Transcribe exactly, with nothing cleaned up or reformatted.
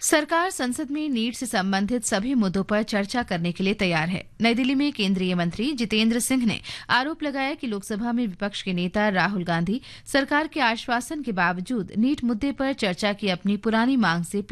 सरकार संसद में नीट से संबंधित सभी मुद्दों पर चर्चा करने के लिए तैयार है। नई दिल्ली में केंद्रीय मंत्री जितेंद्र सिंह ने आरोप लगाया कि लोकसभा में विपक्ष के नेता राहुल गांधी सरकार के आश्वासन के बावजूद नीट मुद्दे पर चर्चा की अपनी पुरानी मांग से